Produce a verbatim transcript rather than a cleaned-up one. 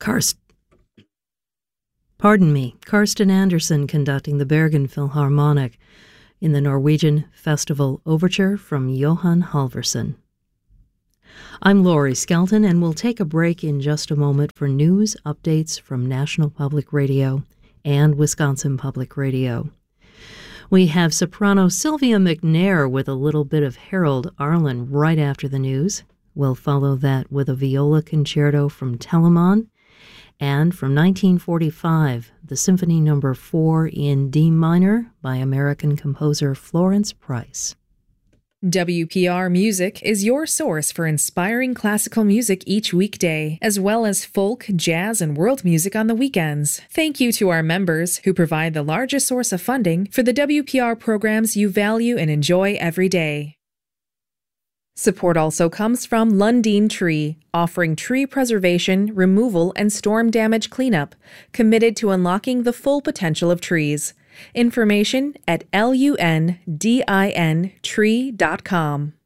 Karst. Pardon me, Karsten Andersen conducting the Bergen Philharmonic in the Norwegian Festival Overture from Johan Halvorsen. I'm Laurie Skelton, and we'll take a break in just a moment for news updates from National Public Radio and Wisconsin Public Radio. We have soprano Sylvia McNair with a little bit of Harold Arlen right after the news. We'll follow that with a viola concerto from Telemann, and from nineteen forty-five, the Symphony Number four in D minor by American composer Florence Price. W P R Music is your source for inspiring classical music each weekday, as well as folk, jazz, and world music on the weekends. Thank you to our members who provide the largest source of funding for the W P R programs you value and enjoy every day. Support also comes from Lundin Tree, offering tree preservation, removal, and storm damage cleanup, committed to unlocking the full potential of trees. Information at L U N D I N tree dot com.